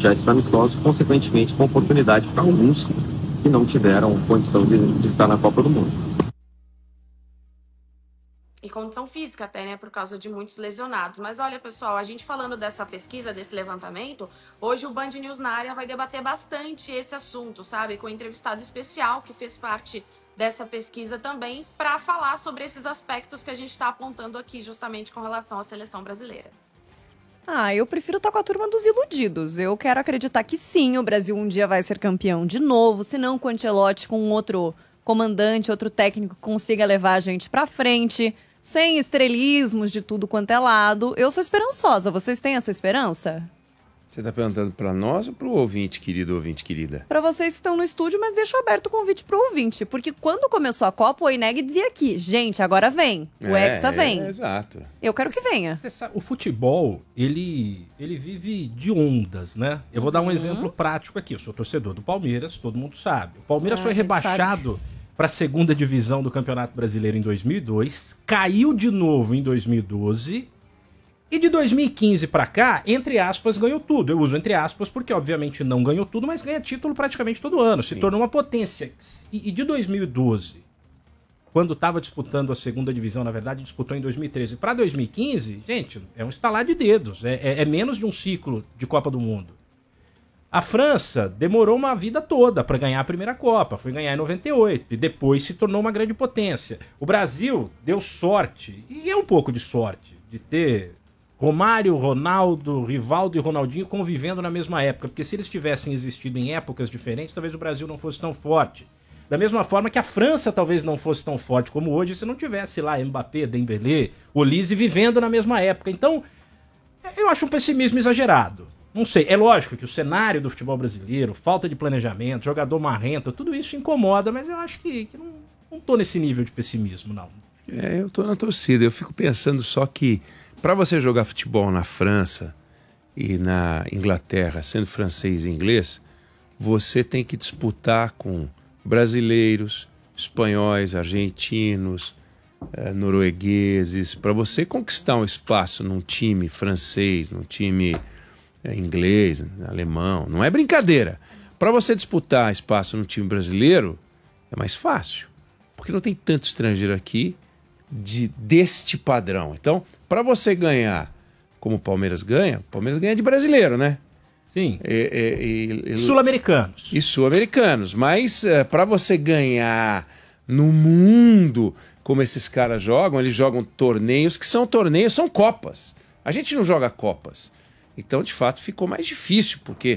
já esses amistosos, consequentemente com oportunidade para alguns que não tiveram condição de estar na Copa do Mundo. E condição física até, né, por causa de muitos lesionados. Mas olha, pessoal, a gente falando dessa pesquisa, desse levantamento, hoje o Band News na área vai debater bastante esse assunto, sabe? Com um entrevistado especial que fez parte dessa pesquisa também, para falar sobre esses aspectos que a gente está apontando aqui, justamente com relação à seleção brasileira. Eu prefiro estar com a turma dos iludidos. Eu quero acreditar que sim, o Brasil um dia vai ser campeão de novo, se não com o Ancelotti, com outro comandante, outro técnico que consiga levar a gente pra frente, sem estrelismos de tudo quanto é lado. Eu sou esperançosa. Vocês têm essa esperança? Você tá perguntando pra nós ou pro ouvinte, querido ouvinte, querida? Pra vocês que estão no estúdio, mas deixo aberto o convite pro ouvinte. Porque quando começou a Copa, o Oineg dizia aqui, gente, agora vem. O Hexa vem. Exato. Eu quero que venha. Você sabe, o futebol, ele vive de ondas, né? Eu vou dar um exemplo prático aqui. Eu sou torcedor do Palmeiras, todo mundo sabe. O Palmeiras foi rebaixado para a segunda divisão do Campeonato Brasileiro em 2002, caiu de novo em 2012 e de 2015 para cá, entre aspas, ganhou tudo. Eu uso entre aspas porque obviamente não ganhou tudo, mas ganha título praticamente todo ano. Sim. Se tornou uma potência. E de 2012, quando estava disputando a segunda divisão, na verdade disputou em 2013, para 2015, gente, é um estalar de dedos. É menos de um ciclo de Copa do Mundo. A França demorou uma vida toda para ganhar a primeira Copa, foi ganhar em 98 e depois se tornou uma grande potência. O Brasil deu sorte, e é um pouco de sorte, de ter Romário, Ronaldo, Rivaldo e Ronaldinho convivendo na mesma época, porque se eles tivessem existido em épocas diferentes, talvez o Brasil não fosse tão forte. Da mesma forma que a França talvez não fosse tão forte como hoje se não tivesse lá Mbappé, Dembélé, Olise vivendo na mesma época. Então, eu acho um pessimismo exagerado. Não sei, é lógico que o cenário do futebol brasileiro, falta de planejamento, jogador marrento, tudo isso incomoda, mas eu acho que não tô nesse nível de pessimismo, não. Eu tô na torcida, eu fico pensando só que para você jogar futebol na França e na Inglaterra, sendo francês e inglês, você tem que disputar com brasileiros, espanhóis, argentinos, noruegueses. Para você conquistar um espaço num time francês, num time inglês, alemão, não é brincadeira. Para você disputar espaço no time brasileiro, é mais fácil, porque não tem tanto estrangeiro aqui deste padrão. Então, para você ganhar como o Palmeiras ganha de brasileiro, né? Sim. Sul-americanos. E sul-americanos. Mas para você ganhar no mundo, como esses caras jogam, eles jogam torneios que são copas. A gente não joga copas. Então, de fato, ficou mais difícil, porque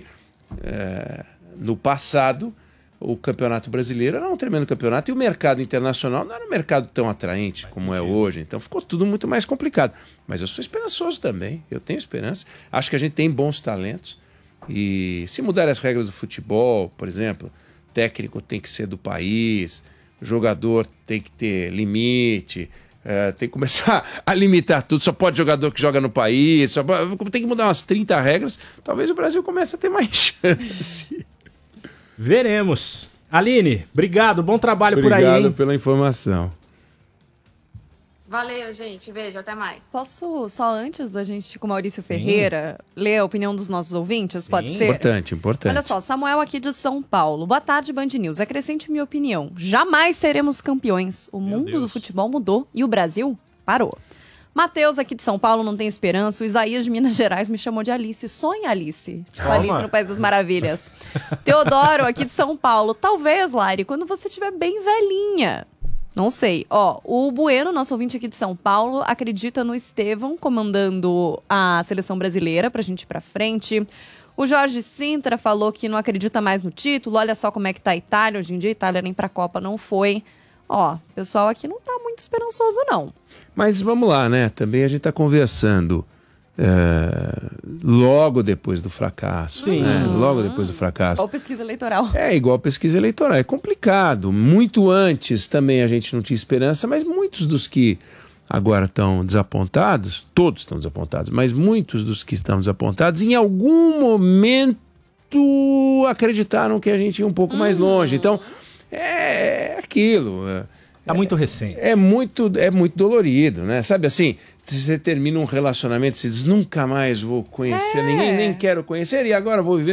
no passado o campeonato brasileiro era um tremendo campeonato e o mercado internacional não era um mercado tão atraente como é hoje. Então ficou tudo muito mais complicado. Mas eu sou esperançoso também, eu tenho esperança. Acho que a gente tem bons talentos. E se mudar as regras do futebol, por exemplo, técnico tem que ser do país, jogador tem que ter limite, tem que começar a limitar tudo, só pode jogador que joga no país, tem que mudar umas 30 regras, talvez o Brasil comece a ter mais chance. Veremos. Aline, obrigado, bom trabalho por aí, hein? Obrigado pela informação. Valeu, gente. Beijo, até mais. Posso, só antes da gente ir com o Maurício Ferreira, ler a opinião dos nossos ouvintes? Pode ser? Importante. Olha só, Samuel aqui de São Paulo. Boa tarde, Band News. Acrescente minha opinião. Jamais seremos campeões. O mundo do futebol mudou e o Brasil parou. Matheus aqui de São Paulo não tem esperança. O Isaías de Minas Gerais me chamou de Alice. Sonha, Alice. Tipo Alice no País das Maravilhas. Teodoro aqui de São Paulo. Talvez, Lari, quando você estiver bem velhinha. Não sei. O Bueno, nosso ouvinte aqui de São Paulo, acredita no Estevão comandando a seleção brasileira pra gente ir pra frente. O Jorge Sintra falou que não acredita mais no título. Olha só como é que tá a Itália. Hoje em dia a Itália nem pra Copa não foi. O pessoal aqui não tá muito esperançoso, não. Mas vamos lá, né? Também a gente tá conversando logo depois do fracasso. Sim. Né? Logo depois do fracasso. Igual pesquisa eleitoral. Igual pesquisa eleitoral. É complicado. Muito antes também a gente não tinha esperança, mas muitos dos que agora estão desapontados, todos estão desapontados, mas muitos dos que estão desapontados, em algum momento acreditaram que a gente ia um pouco mais longe. Então, é aquilo. Tá muito recente. É muito dolorido, né? Sabe assim, você termina um relacionamento, você diz, nunca mais vou conhecer ninguém, nem quero conhecer, e agora vou viver